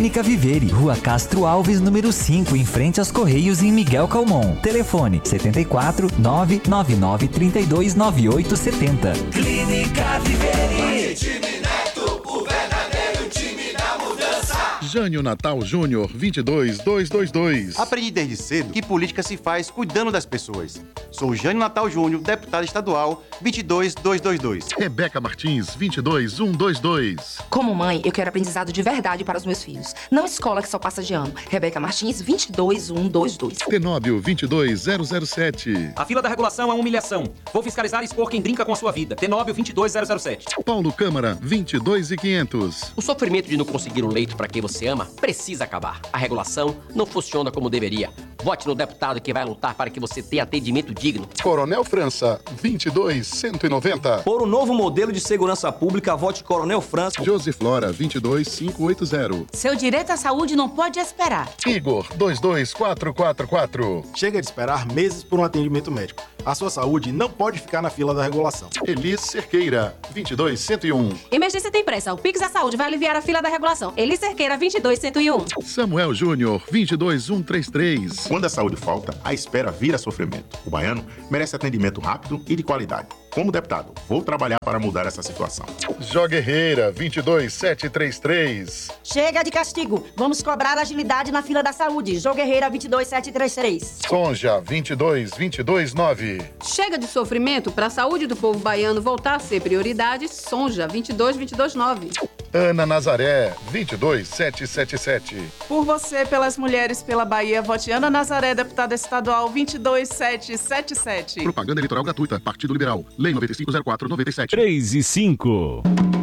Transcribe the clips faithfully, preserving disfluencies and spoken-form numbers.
Clínica Vivere, Rua Castro Alves, número cinco, em frente aos Correios, em Miguel Calmon. Telefone setenta e quatro, nove nove nove, trinta e dois, noventa e oito setenta. Clínica Vivere. Time Neto, o verdadeiro time da mudança. Jânio Natal Júnior, vinte e dois, duzentos e vinte e dois. Aprendi desde cedo que política se faz cuidando das pessoas. Sou Jânio Natal Júnior, deputado estadual, vinte e dois, duzentos e vinte e dois. Rebeca Martins, vinte e dois, cento e vinte e dois. Como mãe, eu quero aprendizado de verdade para os meus filhos. Não escola que só passa de ano. Rebeca Martins, vinte e dois, cento e vinte e dois. Tenóbio, vinte e dois, zero zero sete. A fila da regulação é uma humilhação. Vou fiscalizar e expor quem brinca com a sua vida. Tenóbio, vinte e dois, zero zero sete. Paulo Câmara, vinte e dois e quinhentos. O sofrimento de não conseguir um leito para quem você ama precisa acabar. A regulação não funciona como deveria. Vote no deputado que vai lutar para que você tenha atendimento digno. Coronel França, vinte e dois, cento e noventa. Por um novo modelo de segurança pública, vote Coronel França. Josi Flora, vinte e dois, quinhentos e oitenta. Seu direito à saúde não pode esperar. Igor, vinte e dois, quatrocentos e quarenta e quatro. Chega de esperar meses por um atendimento médico. A sua saúde não pode ficar na fila da regulação. Elis Cerqueira, vinte e dois, cento e um. Emergência tem pressa. O Pix da Saúde vai aliviar a fila da regulação. Elis Cerqueira, vinte e dois, cento e um. Samuel Júnior, vinte e dois, cento e trinta e três. Quando a saúde falta, a espera vira sofrimento. O baiano merece atendimento rápido e de qualidade. Como deputado, vou trabalhar para mudar essa situação. Jó Guerreira, vinte e dois, setecentos e trinta e três. Chega de castigo. Vamos cobrar agilidade na fila da saúde. Jó Guerreira, vinte e dois, setecentos e trinta e três. Sonja, vinte e dois, vinte e dois, nove. Chega de sofrimento. Para a saúde do povo baiano voltar a ser prioridade, Sonja, vinte e dois, vinte e dois, nove. Ana Nazaré, vinte e dois, setecentos e setenta e sete. Por você, pelas mulheres, pela Bahia, vote Ana Nazaré, deputada estadual, vinte e dois, setecentos e setenta e sete. Propaganda eleitoral gratuita. Partido Liberal. Lei noventa e cinco zero quatro, noventa e sete. três e cinco.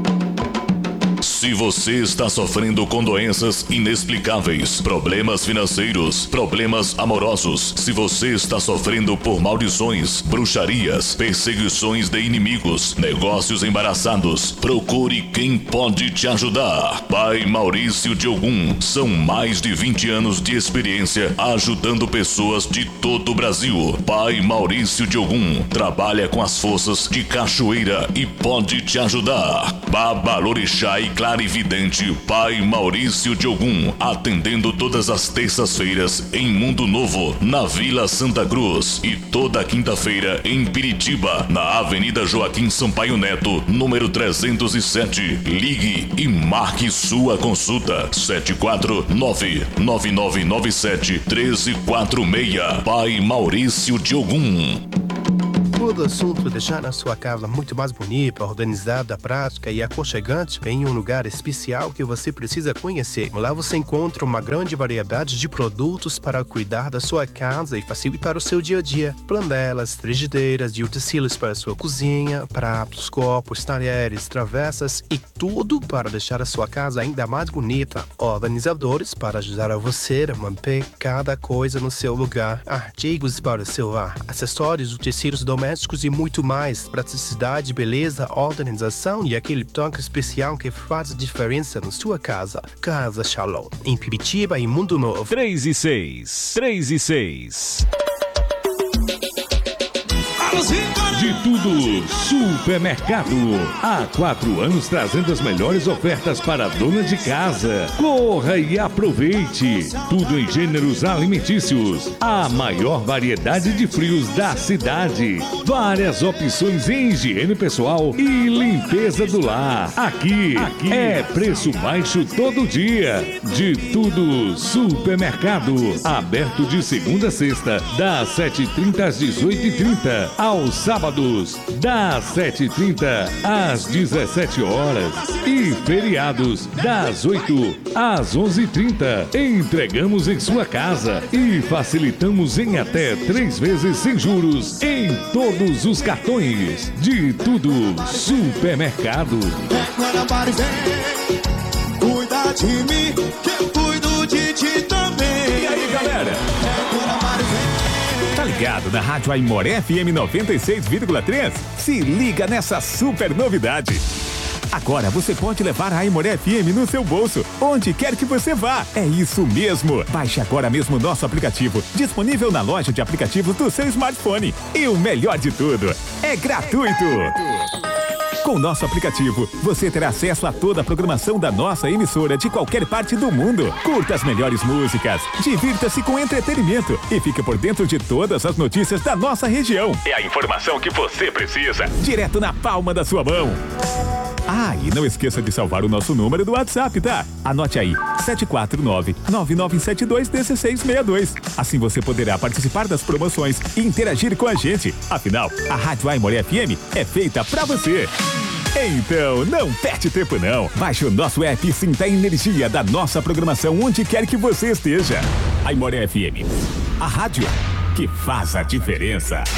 Se você está sofrendo com doenças inexplicáveis, problemas financeiros, problemas amorosos, se você está sofrendo por maldições, bruxarias, perseguições de inimigos, negócios embaraçados, procure quem pode te ajudar. Pai Maurício de Ogum. São mais de vinte anos de experiência ajudando pessoas de todo o Brasil. Pai Maurício de Ogum trabalha com as forças de cachoeira e pode te ajudar. Babalorixá e clarividente Pai Maurício de Ogum, atendendo todas as terças-feiras em Mundo Novo, na Vila Santa Cruz, e toda quinta-feira em Piritiba, na Avenida Joaquim Sampaio Neto, número trezentos e sete. Ligue e marque sua consulta. sete quatro nove, nove nove nove sete, um três quatro seis. Pai Maurício de Ogum. Todo assunto é deixar a sua casa muito mais bonita, organizada, prática e aconchegante em um lugar especial que você precisa conhecer. Lá você encontra uma grande variedade de produtos para cuidar da sua casa e facilitar o seu dia a dia. Panelas, frigideiras e utensílios para a sua cozinha, pratos, copos, talheres, travessas e tudo para deixar a sua casa ainda mais bonita. Organizadores para ajudar a você a manter cada coisa no seu lugar. Artigos para o celular, acessórios, utensílios domésticos e muito mais. Praticidade, beleza, organização e aquele toque especial que faz a diferença na sua casa. Casa Shalom, em Piritiba e Mundo Novo. três e seis. três e seis. De tudo, Supermercado. Há quatro anos trazendo as melhores ofertas para a dona de casa. Corra e aproveite. Tudo em gêneros alimentícios. A maior variedade de frios da cidade. Várias opções em higiene pessoal e limpeza do lar. Aqui, Aqui é preço baixo todo dia. De tudo, Supermercado. Aberto de segunda a sexta, das sete e trinta às dezoito e trinta. Aos sábados, das sete e trinta às dezessete horas. E feriados, das oito às onze e trinta. Entregamos em sua casa e facilitamos em até três vezes sem juros em todos os cartões. De tudo, Supermercado. Cuida de mim, que eu cuido de ti também. E aí, galera? Tá ligado na Rádio Aimoré F M noventa e seis vírgula três? Se liga nessa super novidade. Agora você pode levar a Aimoré F M no seu bolso, onde quer que você vá. É isso mesmo. Baixe agora mesmo o nosso aplicativo, disponível na loja de aplicativos do seu smartphone. E o melhor de tudo, é gratuito. Com nosso aplicativo, você terá acesso a toda a programação da nossa emissora de qualquer parte do mundo. Curta as melhores músicas, divirta-se com entretenimento e fique por dentro de todas as notícias da nossa região. É a informação que você precisa, direto na palma da sua mão. Ah, e não esqueça de salvar o nosso número do WhatsApp, tá? Anote aí, sete quatro nove, nove nove sete dois, um seis seis dois. Assim você poderá participar das promoções e interagir com a gente. Afinal, a Rádio Aimoré F M é feita pra você. Então, não perde tempo não. Baixe o nosso app e sinta a energia da nossa programação onde quer que você esteja. Aimoré F M, a rádio que faz a diferença.